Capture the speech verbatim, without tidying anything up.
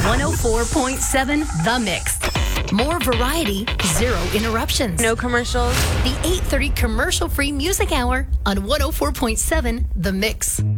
one oh four point seven The Mix. More variety, zero interruptions. No commercials. The eight thirty commercial-free music hour on one oh four point seven The Mix.